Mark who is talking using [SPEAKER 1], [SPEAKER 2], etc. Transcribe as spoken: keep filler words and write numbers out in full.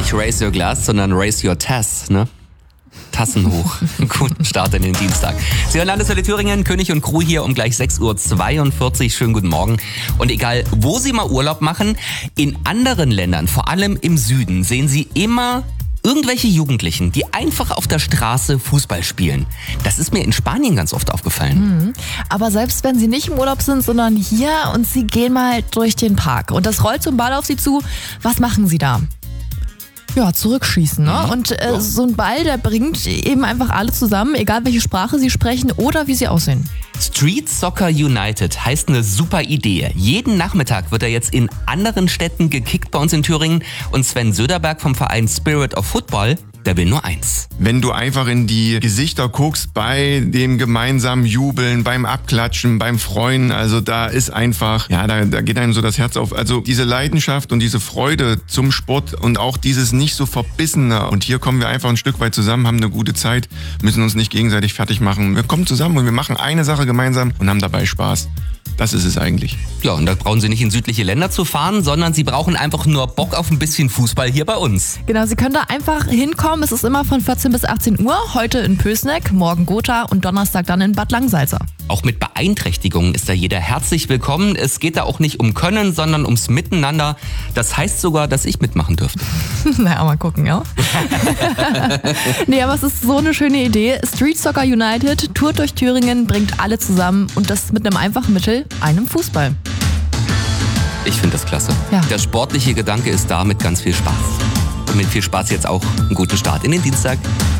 [SPEAKER 1] Nicht Raise Your Glass, sondern Raise Your Tass, ne? Tassen hoch. Guten Start in den Dienstag. Sie hören Landeswelle Thüringen, König und Crew hier um gleich sechs Uhr zweiundvierzig. Schönen guten Morgen. Und egal, wo Sie mal Urlaub machen, in anderen Ländern, vor allem im Süden, sehen Sie immer irgendwelche Jugendlichen, die einfach auf der Straße Fußball spielen. Das ist mir in Spanien ganz oft aufgefallen.
[SPEAKER 2] Mhm. Aber selbst wenn Sie nicht im Urlaub sind, sondern hier und Sie gehen mal durch den Park und das rollt so ein Ball auf Sie zu, was machen Sie da? Ja, zurückschießen, ne?
[SPEAKER 1] Mhm.
[SPEAKER 2] Und äh,
[SPEAKER 1] Ja.
[SPEAKER 2] so ein Ball, der bringt eben einfach alle zusammen, egal welche Sprache sie sprechen oder wie sie aussehen.
[SPEAKER 1] Street Soccer United heißt eine super Idee. Jeden Nachmittag wird er jetzt in anderen Städten gekickt bei uns in Thüringen. Und Sven Söderberg vom Verein Spirit of Football, der will nur eins.
[SPEAKER 3] Wenn du einfach in die Gesichter guckst bei dem gemeinsamen Jubeln, beim Abklatschen, beim Freuen, also da ist einfach, ja, da, da geht einem so das Herz auf. Also diese Leidenschaft und diese Freude zum Sport und auch dieses nicht so verbissene. Und hier kommen wir einfach ein Stück weit zusammen, haben eine gute Zeit, müssen uns nicht gegenseitig fertig machen. Wir kommen zusammen und wir machen eine Sache gemeinsam und haben dabei Spaß. Das ist es eigentlich.
[SPEAKER 1] Ja, und da brauchen Sie nicht in südliche Länder zu fahren, sondern Sie brauchen einfach nur Bock auf ein bisschen Fußball hier bei uns.
[SPEAKER 2] Genau, Sie können da einfach hinkommen. Es ist immer von vierzehn bis achtzehn Uhr. Heute in Pößneck, morgen Gotha und Donnerstag dann in Bad Langsalza.
[SPEAKER 1] Auch mit Beeinträchtigungen ist da jeder herzlich willkommen. Es geht da auch nicht um Können, sondern ums Miteinander. Das heißt sogar, dass ich mitmachen dürfte.
[SPEAKER 2] Naja, mal gucken, ja. Nee, aber es ist so eine schöne Idee. Street Soccer United tourt durch Thüringen, bringt alle zusammen und das mit einem einfachen Mittel, einem Fußball.
[SPEAKER 1] Ich finde das klasse.
[SPEAKER 2] Ja.
[SPEAKER 1] Der sportliche Gedanke ist da mit ganz viel Spaß. Und mit viel Spaß jetzt auch einen guten Start in den Dienstag.